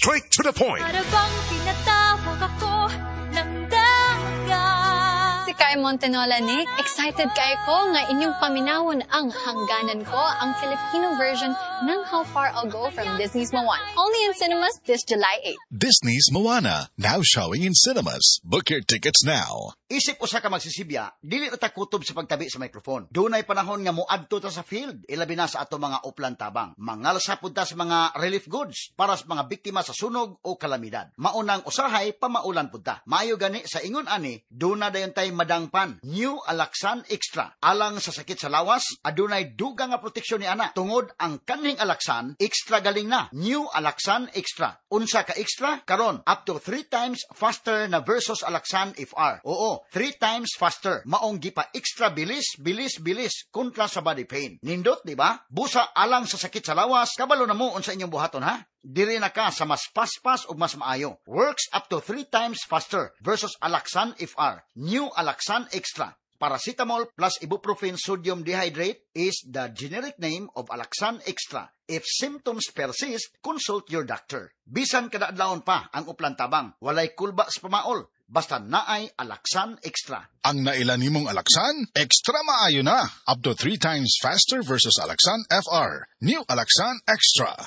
Straight to the point. Para bang tinatawag ako ng dagat. Si Kai Montenola ni, excited kay ko nga inyong paminawon ang hangganan ko, ang Filipino version ng How Far I'll Go from Disney's Moana. Only in cinemas this July 8. Disney's Moana, now showing in cinemas. Book your tickets now. Isip usa ka magsisibya, dili na ta kutob sa pagtabi sa microphone. Dunay panahon nga moadto ta sa field, ilabi na sa ato mga uplan tabang. Mangalsa pud ta sa mga relief goods para sa mga biktima sa sunog o kalamidad. Maunang usahay pamaulan pud ta. Maayo gani sa ingon ani, duna dayon tay madangpan. New Alaxan Extra. Alang sa sakit sa lawas, adunay dugang nga proteksyon ni ana. Tungod ang kaning Alaxan, extra galing na. New Alaxan Extra. Unsa ka extra? Karon up to 3 times faster na versus Alaxan FR. Oo, 3 times faster. Maong gipa extra bilis kontra sa body pain. Nindot, di ba? Busa alang sa sakit sa lawas, kabalo na mo unsa inyong buhaton ha? Diri na ka sa mas paspas ug mas maayo. Works up to 3 times faster versus Alaxan FR. New Alaxan Extra. Paracetamol plus ibuprofen sodium dehydrate is the generic name of Alaxan Extra. If symptoms persist, consult your doctor. Bisan kada adlawon pa ang uplan tabang, walay kulba sa pamaol. Basta naay Alaxan Extra. Ang nailan nimong Alaxan, extra maayo na. Up to 3 times faster versus Alaxan FR. New Alaxan Extra.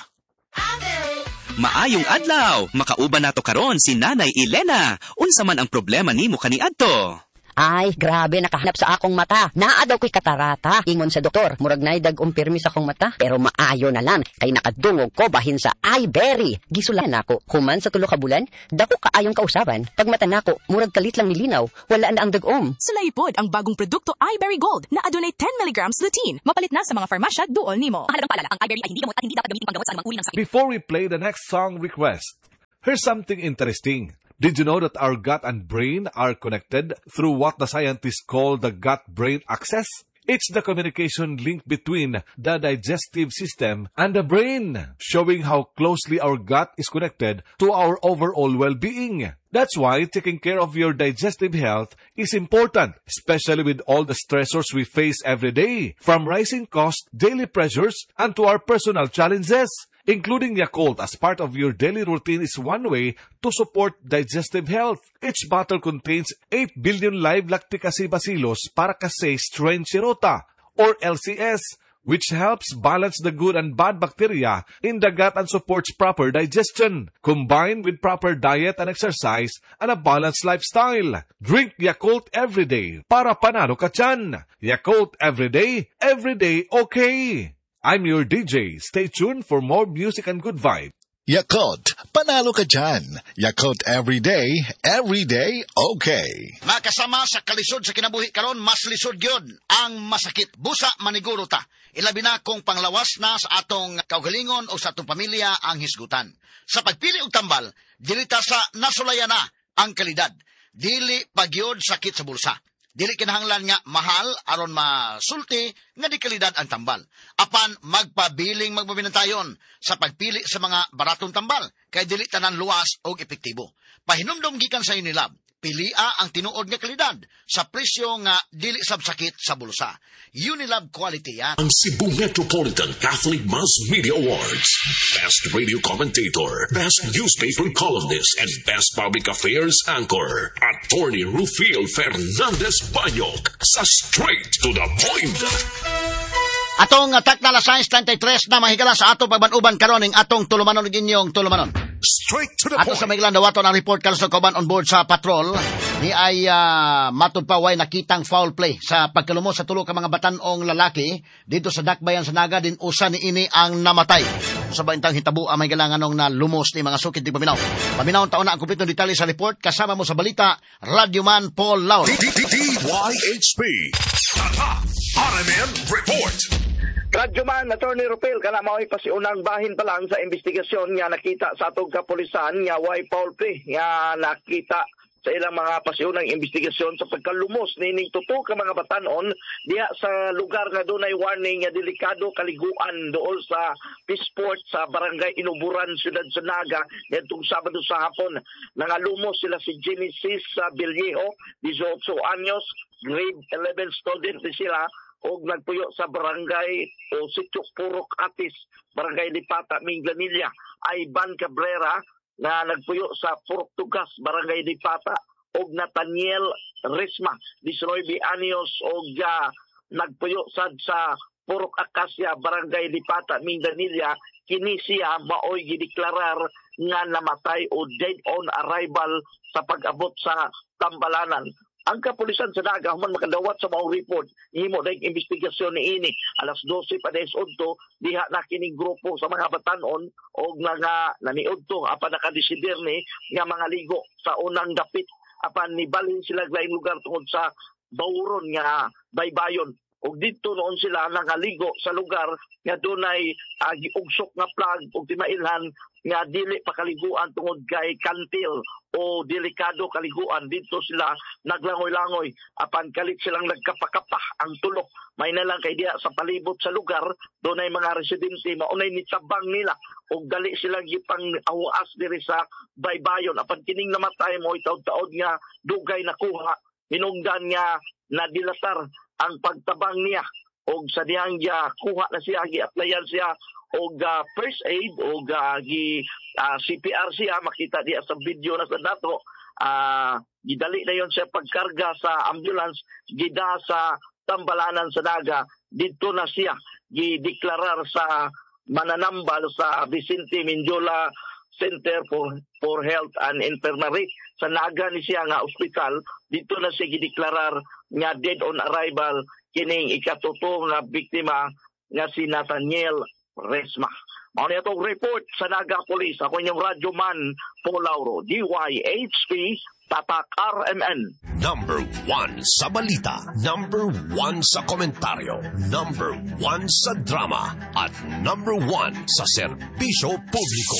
Maayong adlaw, makauban nato karon si Nanay Elena. Unsa man ang problema nimo kaniadto? Ay, grabe, nakahanap sa akong mata. Naa daw ko'y katarata. Ingon sa doktor, murag na'y dag-umpirmi sa akong mata. Pero maayo na lang, kay nakadungog ko bahin sa iBerry. Gisulan ako, human sa tulo ka bulan, dako kaayong kausaban. Pag mata nako, murag kalit lang nilinaw, wala na ang dag-om. Sulaipod ang bagong produkto iBerry Gold na adunay 10 mg lutein. Mapalit na sa mga farmasya duol nimo. Mahalagang paalala, ang iBerry ay hindi gamot at hindi dapat gamitin panggamot sa anumang uri ng sakit. Before we play the next song request, here's something interesting. Did you know that our gut and brain are connected through what the scientists call the gut-brain axis? It's the communication link between the digestive system and the brain, showing how closely our gut is connected to our overall well-being. That's why taking care of your digestive health is important, especially with all the stressors we face every day, from rising costs, daily pressures, and to our personal challenges. Including Yakult as part of your daily routine is one way to support digestive health. Each bottle contains 8 billion live lactic acid bacillus para kasi strain Shirota, or LCS, which helps balance the good and bad bacteria in the gut and supports proper digestion, combined with proper diet and exercise and a balanced lifestyle. Drink Yakult every day para panalo ka tiyan. Yakult every day okay. I'm your DJ. Stay tuned for more music and good vibe. Yakult, panalo ka dyan. Yakult every day, okay. Makasama sa kalisod sa kinabuhi karon, mas lisod gyud ang masakit. Busa maniguro ta. Ilabi na kung panglawas na sa atong kaugalingon o sa atong pamilya ang hisgutan. Sa pagpili og tambal, dili ta sa nasulayan na ang kalidad. Dili pagyod sakit sa bulsa. Dili kinahanglan nga mahal aron masulti nga di kalidad ang tambal. Apan magpabiling magpabinantayon sa pagpili sa mga baratong tambal kay dili tanan luwas o epektibo. Pahinumdom gikan sa Unilab, pilia ang tinuod nga kalidad sa presyo nga dili sabsakit sa bulsa. Unilab quality yan. Ang Cebu Metropolitan Catholic Mass Media Awards. Best Radio Commentator, Best Newspaper Columnist, and Best Public Affairs Anchor. Attorney Rufil Fernandez Banyok sa Straight to the Point. Atong atak na alas 6:33 na mahigala sa atong pagbanuban karon ning atong tulumanon ug inyong tulumanon. Straight to the Ato point. sa Mayglan dawaton ang report karon sa kauban on board sa patrol ni ay matud pa way nakitang foul play sa pagkalumos sa tulo ka mga batanong lalaki dito sa Dakbayan sa Naga din usa ni ini ang namatay. Sa baintang hitabo ang Maygalan nganong na lumos ni mga sukit di paminaw. Paminawon taon na ang kumpletong detalye sa report kasama mo sa balita Radyoman Paul Laur. DYHP. Tata RMN Report. Radyoman, Attorney Rupil, kana mao'y pasiunang bahin pa lang sa investigasyon nga nakita sa atong kapulisan nga way foul play nga nakita sa ilang mga pasiunang investigasyon sa pagkalumos nining tuto ka mga batanon diha sa lugar nga dunay warning nga delikado kaliguan dool sa Pisport sa barangay Inuburan, Siyudad Sanaga nitong Sabado sa hapon. Nangalumos sila si Genesis Villejo, 18 anyos, grade 11 student sila og nagpuyo sa barangay o Sitio Purok Atis, barangay Lipata, Minglanilla. Ivan Cabrera, nga nagpuyo sa Portugas, Barangay Dipata, og Nathaniel Resma, 19 anyos, og nagpuyo sad sa Purok Acacia, Barangay Dipata, Mindanilla. Kini siya maoy gideklarar nga namatay o dead on arrival sa pag-abot sa Tambalanan. Ang kapulisan sa Naga, human makadawat sa maong report, himo dahil investigasyon ni ini. Alas 12 pa dahil unto, diha na kining grupo sa mga batanon o nga naniudto, apan nakadesider ni nga mga ligo sa unang dapit. Apan nibalhin sila laing lugar tungod sa bawron nga baybayon. Og dito noon sila nangaligo sa lugar nga dunay giugsok nga plug og timailhan nga dili pakaliguan tungod kay kantil o delikado kaliguan. Dito sila naglangoy-langoy apan kalit silang nagkapakapah ang tulok. May na lang kay diha sa palibot sa lugar dunay mga residente maunay nitabang nila og dali silang gipang awas diri sa baybayon. Apan kining namatay mo taud-taud nga dugay nakuha hinungdan nga nadilatar ang pagtabang niya og sa diyang kuha na siya gi-applyan siya og first aid og CPR siya makita diya sa video na sa dato. Gidali na yon siya pagkarga sa ambulance gida sa Tambalanan sa Naga. Dito na siya gideklarar sa mananambal sa Vicente Mindiola Center for Health and Infirmary sa Naga ni siya nga ospital. Dito na siya gideklarar nga dead on arrival kining ikatuto nga biktima nga si Nathaniel Resma. Mao ni atong report sa Naga Police. Ako inyong radyo man Paul Lauro, DYHP Tatak RMN. Number 1 sa balita, number 1 sa komentaryo, number 1 sa drama, at number 1 sa serbisyo publiko.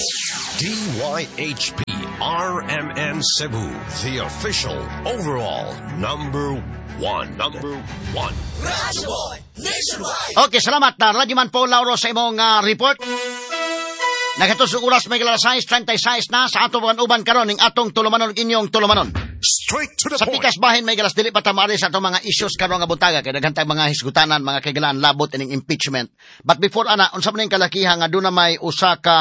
DYHP RMN Cebu, the official overall number 1. Number 1. Radyo Boy Nationwide. Okay, salamat na Radyo Man Paul Lauro sa imong report. Nagatusok oras may galasais 36 na sa atong uban karon ning atong tulumanon inyong tulumanon. Straight to the sa point. pikas bahin may galas dili pa tamari sa atong mga issues karon nga buntaga kay daghang mga hisgutanan, mga kagalaan labot ining impeachment. But before ana, unsa man ning kalakihan nga duna may usa ka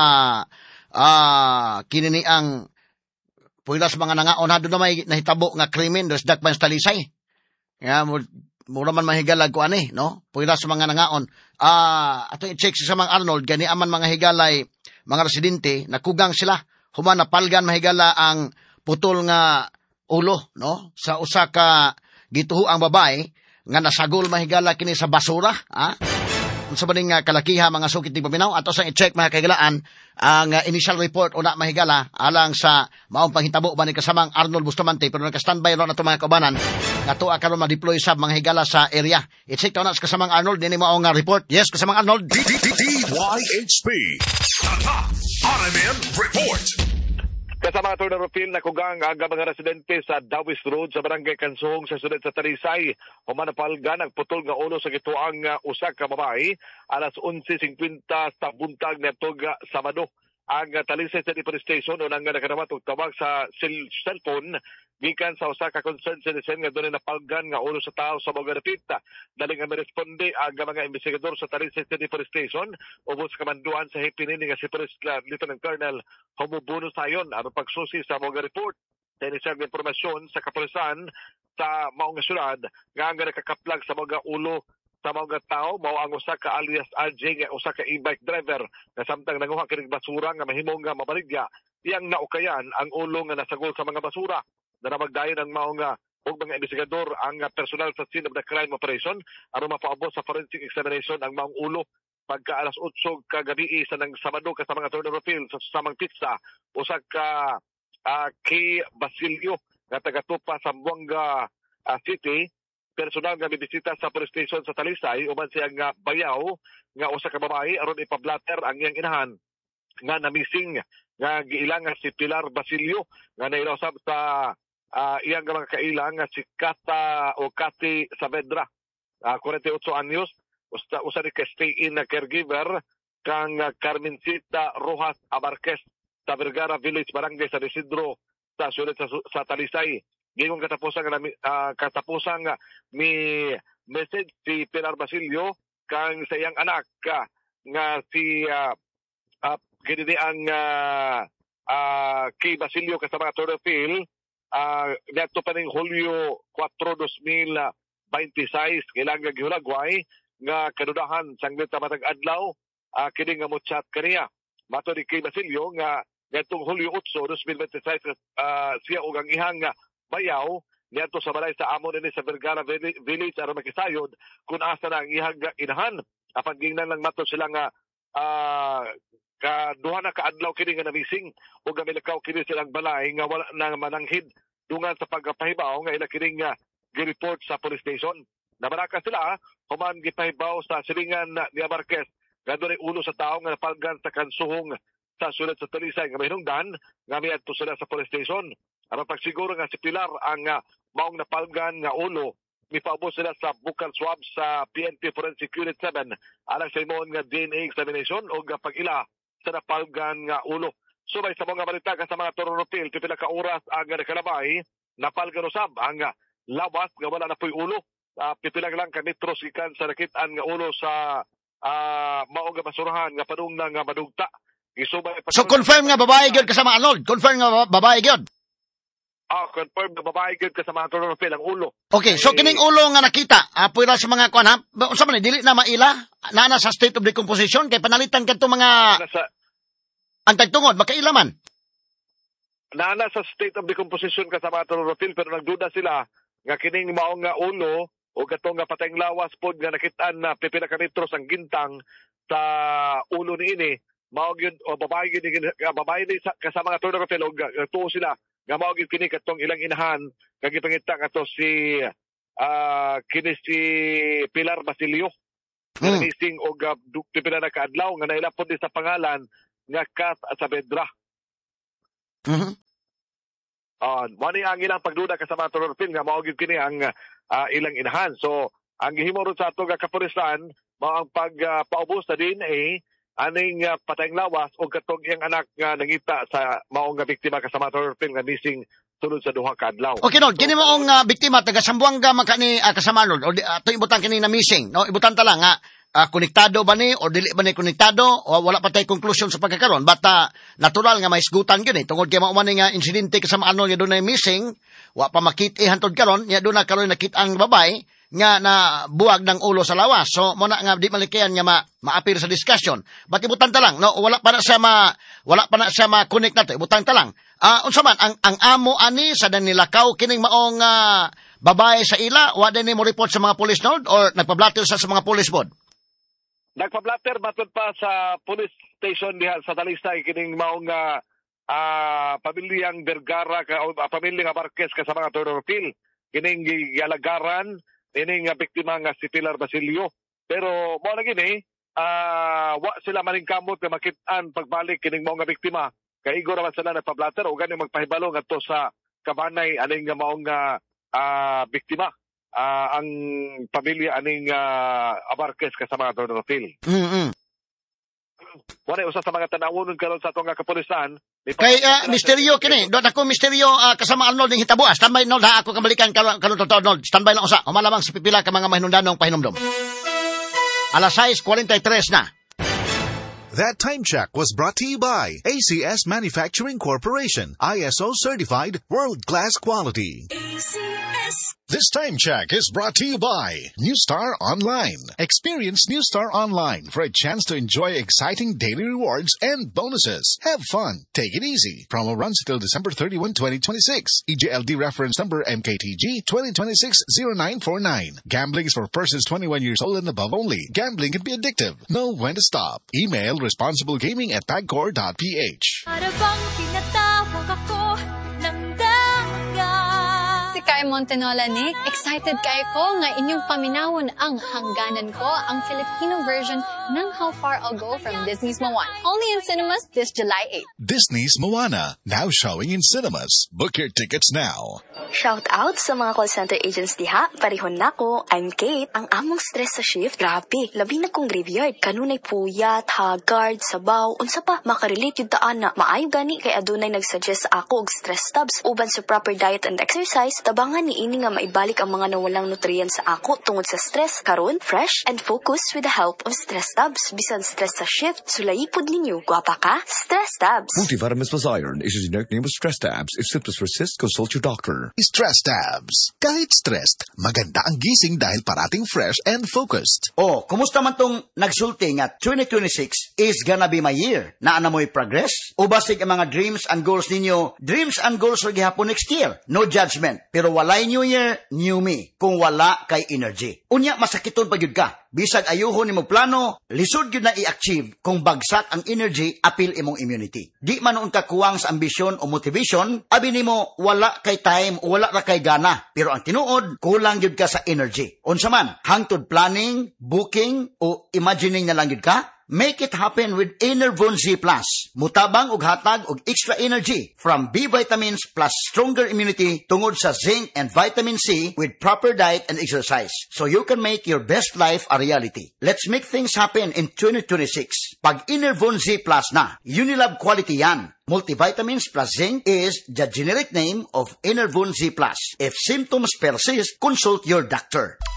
kini ang puilas mga nangaon ha duna may nahitabo nga krimen dos dakpan sa Talisay. Nga mura man mahigalag ko ani, no? Puilas mga nangaon. Ato i-check sa mga Arnold gani aman mga higalay mga residente, nakugang sila, human napalgan mahigala ang putol nga ulo, no? Sa usa ka gituho ang babae, nga nasagol mahigala kini sa basura, ha? Unsa ba ning kalakiha mga sukit ni paminaw, ato sang i-check mga kaigalaan, ang initial report una mahigala, alang sa maong panghitabo ba ni kasamang Arnold Bustamante, pero naka-standby ron ato mga kaubanan, nga tuwa karon ma-deploy sa mga higala sa area. I-check taon na sa kasamang Arnold, din mo nga report. Yes, kasamang Arnold. DYHP Tatak RMN Report. Kasama ito na Rufil na kugang aga mga residente sa Dawis Road sa Barangay Kansuhong sa sunod sa Talisay. Humanapalga nagputol nga ulo sa gituang usa ka babae alas 11:50 sa buntag nitog Sabado. Ang Talisay City Police Station unang nakadawat og tawag sa cellphone gikan sa usa ka concerned citizen nga dunay napalgan nga ulo sa tao sa mga dapita. Dali nga miresponde ang mga investigador sa Talisay City Police Station ubos kamanduan sa hipinini nga si Police Lieutenant Colonel Homubuno Sayon aron pagsusi sa mga report. Dahil sa informasyon sa kapulisan sa maong syudad nga ang nakakaplag sa mga ulo sa mga tao mao ang usa ka alias RJ nga usa ka e-bike driver na samtang nanguha kining basura nga mahimong nga mabaligya iyang naukayan ang ulo nga nasagol sa mga basura. Naramagdayon ang mao nga og mga investigador ang personal sa scene of the crime operation aron mapaabot sa forensic examination ang maong ulo pagka alas 8 kagabi sa nang Sabado ka sa mga Tornado Field sa samang pizza usa ka kay Basilio nga taga-Tupa sa Buanga City. Personal nga bibisita sa police station sa Talisay uman siya nga bayaw nga usa ka babae aron ipablatter ang iyang inahan nga namising nga giilang si Pilar Basilio nga nailausab sa iyang mga kailang nga si Kati Saavedra, 48 anyos, usa ni stay-in na caregiver kang Carmencita Rojas Abarquez sa Vergara Village, Barangay San Isidro sa syudad sa Talisay. Gingong katapusan ni message si Pilar Basilio kang sa iyang anak nga si kini ang kay Basilio kasama Attorney Phil, neto pa ning Hulyo 4, 2026 kailangan gihulagway nga kadudahan sanglit sa matag adlaw kini nga mochat kaniya. Mato ni kay Basilio nga netong Hulyo 8, 2026 siya ug ang ihang bayaw neto sa balay sa amon ni sa Vergara Village aron makisayod kung asa na ang ihang inahan. Apan gingnan lang mato sila nga kaduha na kaadlaw kini nga namising ug gamilakaw kini silang balay nga wala na mananghid dungan sa pagpahibaw nga ila kini nga gi-report sa police station. Nabaraka sila human gipahibaw sa silingan ni Marquez nga dunay ulo sa tawo nga napalgan sa kansuhong sa sulat sa Talisay nga mahinungdan nga miadto sila sa police station. Aron pagsiguro nga si Pilar ang maong napalgan nga ulo, mipaubos sila sa bukal swab sa PNP Forensic Unit 7 alang sa imong nga DNA examination o pag-ila sa napalgan nga ulo. So may sa mga balita ka sa mga Toronopil, pipila ka oras ang nakalabay, napalgan usab ang lawas nga wala na po'y ulo. Pipila lang ka metros ikan sa nakitaan nga ulo sa maong nga basurahan nga padung na nga madugta. So confirm nga babae gyud kasama Arnold? Confirm nga babae gyud? Confirm na babae gyud kasama Toronopil ang ulo. Okay, so kining ulo nga nakita, apoy ra sa mga kuan ha. Unsa man dili na maila, nana sa state of decomposition kay panalitan kadto mga antagtungod makaila man. Nana sa state of decomposition kasama Toronopil pero nagduda sila nga kining maong nga ulo o katong nga patayng lawas pod nga nakitaan na pipila ka metros ang gintang sa ulo niini mao gyud o babae ni kasama nga Toronopil og tuo sila nga mao gyud kini katong ilang inahan nga gipangita kato si kini si Pilar Basilio. Missing og pipila na kaadlaw nga nailapod sa pangalan nga Kat Saavedra. Mani ang ilang pagduda kasama Toronopil nga mao gyud kini ang ilang inahan. So ang gihimo ron sa ato nga kapulisan mao ang pagpaubos sa DNA aning patayng lawas o katong iyang anak nga nangita sa maong nga biktima kasama Toronopil nga missing sulod sa duha ka adlaw. Okay, no, kini maong biktima taga Sambuanga man kani kasama Arnold o ato ibutan kini na missing. No, ibutan ta lang nga konektado ba ni o dili ba ni konektado o wala pa tay conclusion sa pagkakaron. Bata natural nga may isgutan gyud tungod kay mao man nga insidente kasama Arnold nga dunay missing, wa pa makit hantod karon, nya do na karon nakit ang babay nga na buwag ng ulo sa lawas. So mo na nga di malikayan nga maapir sa discussion. But ibutan ta lang, no, wala pa na siya ma-connect nato. Ibutan ta lang. Unsa man ang amo ani sa nilakaw kining maong babae sa ila, wa din mo report sa mga police nord or nagpablatter sa mga police board? Nagpablatter matod pa sa police station diha sa Talisay kining maong pamilyang Vergara o pamilyang Marquez kasama nga Toronopil. Kining gialagaran ining biktima nga si Pilar Basilio. Pero mo na gini, wa sila maningkamot nga makit-an pagbalik kining mga biktima. Kay igor naman sila nagpablatter o gani magpahibalo ngadto sa kabanay aning maong biktima. Ang pamilya aning Abarquez kasama nga Toronopil. Wala usa sa mga tanawon karon sa atong kapulisan. Kay misteryo kini, do ako misteryo kasama Arnold ning hitabo. Standby no ha ako kabalikan karon Arnold. Standby lang usa. Malamang si pipila ka mga mahinungdanong pahinumdom. 6:43 na. That time check was brought to you by ACS Manufacturing Corporation, ISO certified world-class quality. ACS. This time check is brought to you by New Star Online. Experience New Star Online for a chance to enjoy exciting daily rewards and bonuses. Have fun. Take it easy. Promo runs until December 31, 2026. EJLD reference number MKTG 2026-0949. Gambling is for persons 21 years old and above only. Gambling can be addictive. Know when to stop. Email responsiblegaming@pagcor.ph. Para bang tinatawag ako ng dagat. Si Kai Montenola ni, excited kayo ko nga inyong paminawon ang hangganan ko, ang Filipino version ng How Far I'll Go from Disney's Moana. Only in cinemas this July 8. Disney's Moana, now showing in cinemas. Book your tickets now. Shout out sa mga call center agents diha. Parihon nako, I'm Kate. Ang among stress sa shift, grabe. Labi na kong graveyard. Kanunay puyat, haggard, sabaw, unsa pa, makarelate yung taan na maayo gani kay adunay nagsuggest sa ako og stress tabs. Uban sa proper diet and exercise, tabang Abangan ni ini nga maibalik ang mga nawalang nutrients sa ako tungod sa stress. Karon, fresh and focused with the help of Stress Tabs. Bisan stress sa shift, sulaipod ninyo. Gwapa ka? Stress Tabs. Multivitamins plus iron is a generic name of Stress Tabs. If symptoms persist, consult your doctor. Stress Tabs. Kahit stressed, maganda ang gising dahil parating fresh and focused. Oh, kumusta man tong nagsulti nga 2026 is gonna be my year? Naana mo'y progress? O basig ang mga dreams and goals ninyo? Dreams and goals ra gihapon next year. No judgment. Pero walay new year, new me. Kung wala kay energy. Unya, masakiton pa yun ka. Bisag ayuhon ni mo plano, lisod yun na i-achieve kung bagsak ang energy, apil imong immunity. Di man noon ka kuwang sa ambisyon o motivation, abi ni mo wala kay time o wala ra kay gana. Pero ang tinuod, kulang yun ka sa energy. Unsa man, hangtod planning, booking, o imagining na lang yun ka? Make it happen with Enervon Z+. Mutabang og hatag og extra energy from B vitamins plus stronger immunity tungod sa zinc and vitamin C with proper diet and exercise. So you can make your best life a reality. Let's make things happen in 2026. Pag Enervon Z+ na, Unilab quality yan. Multivitamins plus zinc is the generic name of Enervon Z+. If symptoms persist, consult your doctor.